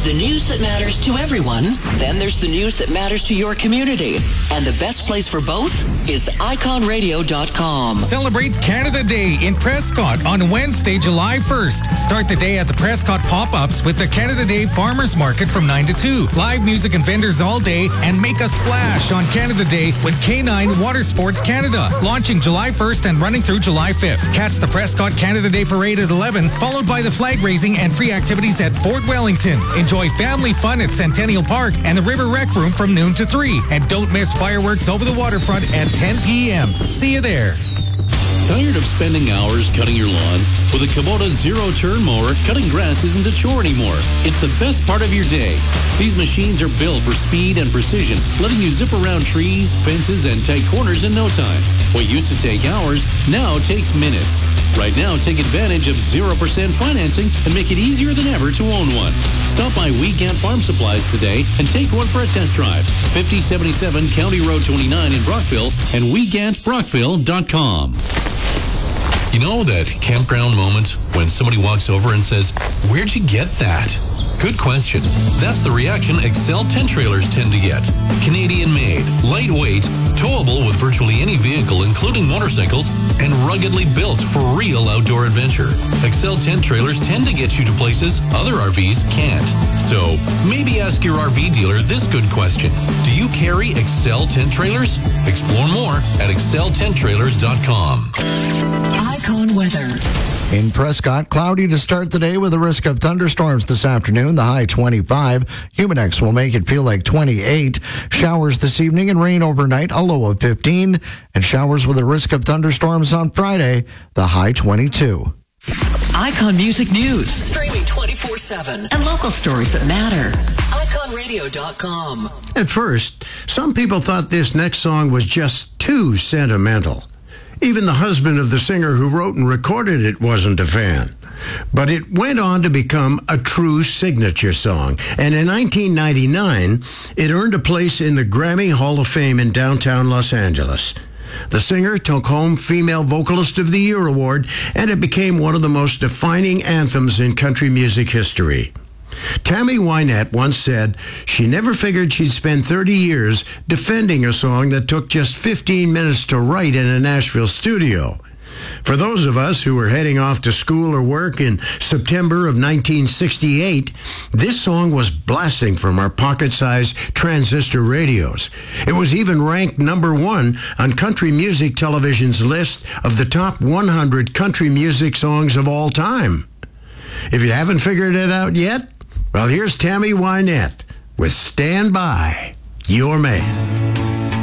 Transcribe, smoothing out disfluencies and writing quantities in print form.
the news that matters to everyone. Then there's the news that matters to your community. And the best place for both is iconradio.com. Celebrate Canada Day in Prescott on Wednesday, July 1st. Start the day at the Prescott Pop-Ups with the Canada Day Farmers Market from 9 to 2. Live music and vendors all day, and make a splash on Canada Day with K9 Water Sports Canada. Launching July 1st and running through July 5th. Catch the Prescott Canada Day Parade at 11, followed by the flag raising and free activities at Fort Wellington. Enjoy family fun at Centennial Park and the River Rec Room from noon to 3. And don't miss fireworks over the waterfront at 10 p.m. See you there. Tired of spending hours cutting your lawn? With a Kubota zero-turn mower, cutting grass isn't a chore anymore. It's the best part of your day. These machines are built for speed and precision, letting you zip around trees, fences, and tight corners in no time. What used to take hours now takes minutes. Right now, take advantage of 0% financing and make it easier than ever to own one. Stop by Weekend Farm Supplies today and take one for a test drive. 5077 County Road 29 in Brockville and WeGantBrockville.com. You know that campground moment when somebody walks over and says, "Where'd you get that?" Good question. That's the reaction Excel tent trailers tend to get. Canadian-made, lightweight, towable with virtually any vehicle, including motorcycles, and ruggedly built for real outdoor adventure. Excel tent trailers tend to get you to places other RVs can't. So maybe ask your RV dealer this good question. Do you carry Excel tent trailers? Explore more at exceltenttrailers.com. Icon weather. In Prescott, cloudy to start the day with a risk of thunderstorms this afternoon, the high 25. Humidex will make it feel like 28. Showers this evening and rain overnight, a low of 15. And showers with a risk of thunderstorms on Friday, the high 22. Icon Music News. Streaming 24/7. And local stories that matter. iconradio.com. At first, some people thought this next song was just too sentimental. Even the husband of the singer who wrote and recorded it wasn't a fan. But it went on to become a true signature song. And in 1999, it earned a place in the Grammy Hall of Fame in downtown Los Angeles. The singer took home Female Vocalist of the Year award, and it became one of the most defining anthems in country music history. Tammy Wynette once said she never figured she'd spend 30 years defending a song that took just 15 minutes to write in a Nashville studio. For those of us who were heading off to school or work in September of 1968, this song was blasting from our pocket-sized transistor radios. It was even ranked number 1 on Country Music Television's list of the top 100 country music songs of all time. If you haven't figured it out yet, well, here's Tammy Wynette with Stand By Your Man.